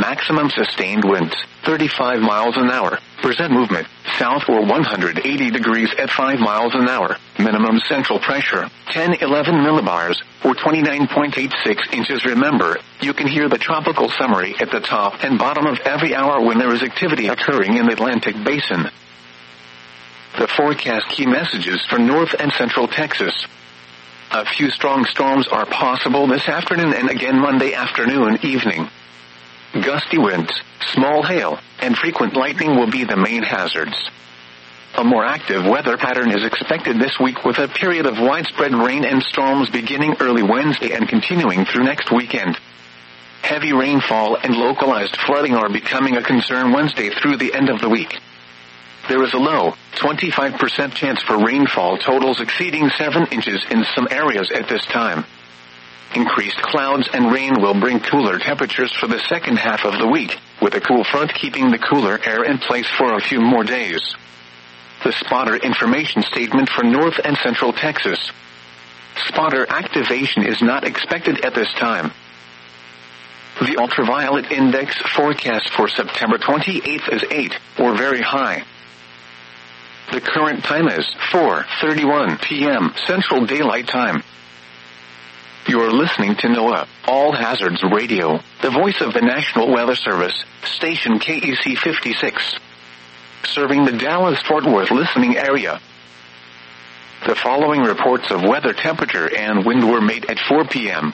Maximum sustained winds, 35 miles an hour. Percent movement, south or 180 degrees at 5 miles an hour. Minimum central pressure, 1011 millibars, or 29.86 inches. Remember, you can hear the tropical summary at the top and bottom of every hour when there is activity occurring in the Atlantic Basin. The forecast key messages for North and Central Texas. A few strong storms are possible this afternoon and again Monday afternoon, evening. Gusty winds, small hail, and frequent lightning will be the main hazards. A more active weather pattern is expected this week with a period of widespread rain and storms beginning early Wednesday and continuing through next weekend. Heavy rainfall and localized flooding are becoming a concern Wednesday through the end of the week. There is a low, 25% chance for rainfall totals exceeding 7 inches in some areas at this time. Increased clouds and rain will bring cooler temperatures for the second half of the week, with a cool front keeping the cooler air in place for a few more days. The spotter information statement for North and Central Texas. Spotter activation is not expected at this time. The ultraviolet index forecast for September 28th is 8, or very high. The current time is 4:31 p.m. Central Daylight Time. You're listening to NOAA, All Hazards Radio, the voice of the National Weather Service, station KEC 56. Serving the Dallas-Fort Worth listening area. The following reports of weather temperature and wind were made at 4 p.m.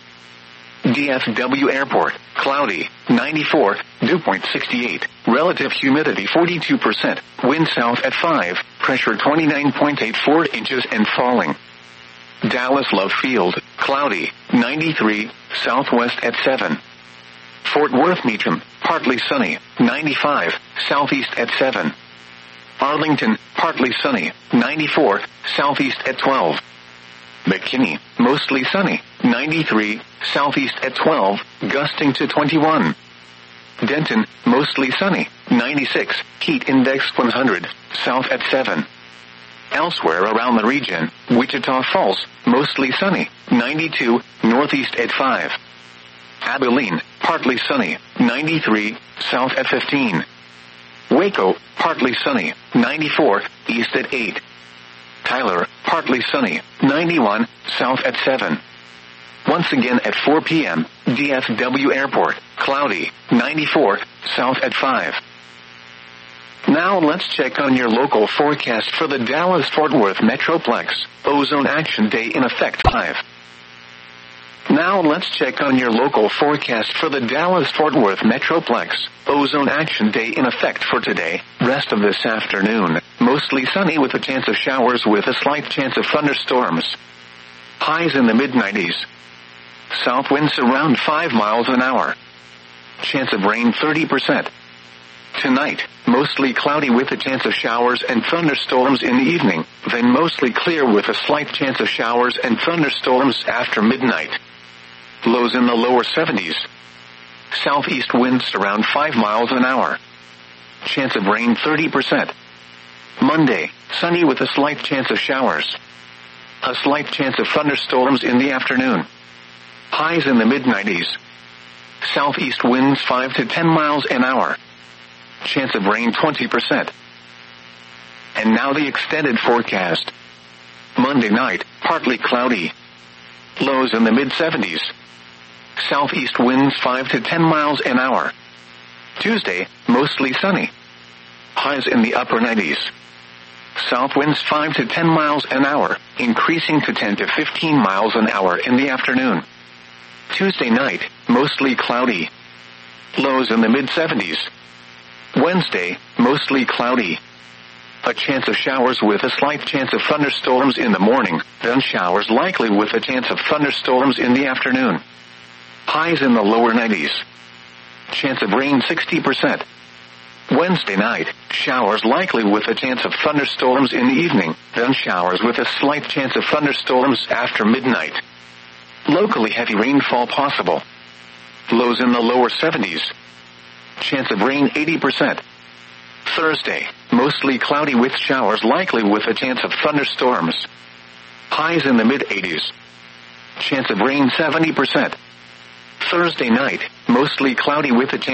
DFW Airport, cloudy, 94, dew point 68, relative humidity 42%, wind south at 5, pressure 29.84 inches and falling. Dallas Love Field, cloudy, 93, southwest at 7. Fort Worth Meacham, partly sunny, 95, southeast at 7. Arlington, partly sunny, 94, southeast at 12. McKinney, mostly sunny, 93, southeast at 12, gusting to 21. Denton, mostly sunny, 96, heat index 100, south at 7. Elsewhere around the region, Wichita Falls, mostly sunny, 92, northeast at 5. Abilene, partly sunny, 93, south at 15. Waco, partly sunny, 94, east at 8. Tyler, partly sunny, 91, south at 7. Once again at 4 p.m., DFW Airport, cloudy, 94, south at 5. Now let's check on your local forecast for the Dallas-Fort Worth Metroplex, Ozone Action Day in effect 5. Now let's check on your local forecast for the Dallas-Fort Worth Metroplex, Ozone Action Day in effect for today, rest of this afternoon, mostly sunny with a chance of showers with a slight chance of thunderstorms. Highs in the mid-90s. South winds around 5 miles an hour. Chance of rain 30%. Tonight, mostly cloudy with a chance of showers and thunderstorms in the evening, then mostly clear with a slight chance of showers and thunderstorms after midnight. Lows in the lower 70s. Southeast winds around 5 miles an hour. Chance of rain 30%. Monday, sunny with a slight chance of showers. A slight chance of thunderstorms in the afternoon. Highs in the mid-90s. Southeast winds 5 to 10 miles an hour. Chance of rain 20%. And now the extended forecast. Monday night, partly cloudy. Lows in the mid-70s. Southeast winds 5 to 10 miles an hour. Tuesday, mostly sunny. Highs in the upper 90s. South winds 5 to 10 miles an hour, increasing to 10 to 15 miles an hour in the afternoon. Tuesday night, mostly cloudy. Lows in the mid-70s. Wednesday, mostly cloudy. A chance of showers with a slight chance of thunderstorms in the morning, then showers likely with a chance of thunderstorms in the afternoon. Highs in the lower 90s. Chance of rain 60%. Wednesday night, showers likely with a chance of thunderstorms in the evening, then showers with a slight chance of thunderstorms after midnight. Locally heavy rainfall possible. Lows in the lower 70s. Chance of rain 80%. Thursday, mostly cloudy with showers likely with a chance of thunderstorms. Highs in the mid-80s. Chance of rain 70%. Thursday night, mostly cloudy with a chance